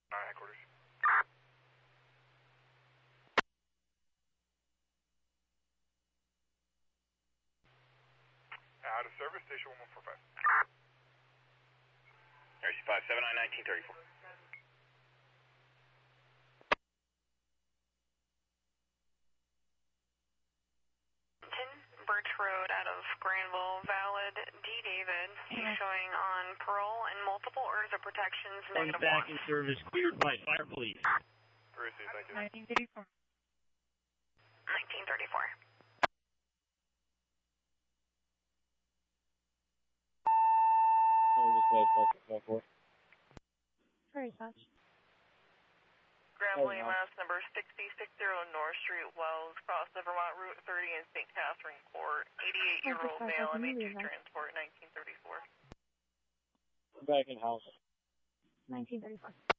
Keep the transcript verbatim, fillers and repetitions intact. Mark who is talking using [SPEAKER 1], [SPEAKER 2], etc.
[SPEAKER 1] Nine headquarters. Out of service, station one one four five.
[SPEAKER 2] R C five seven nine nineteen thirty-four.
[SPEAKER 3] Birch Road out of Granville, valid D. David. He's showing on parole and multiple orders of protections, negative one.
[SPEAKER 4] Back in service, cleared by fire police.
[SPEAKER 1] Receive, thank you.
[SPEAKER 3] nineteen thirty-four. nineteen thirty-four.
[SPEAKER 5] Very much.
[SPEAKER 3] Granville, Mass. number sixty sixty North Street, Wells, cross the Vermont Route thirty in Saint Catherine Court. eighty-eight-year-old male, M H two transport, nineteen thirty-four.
[SPEAKER 4] Back in house.
[SPEAKER 5] nineteen thirty-four.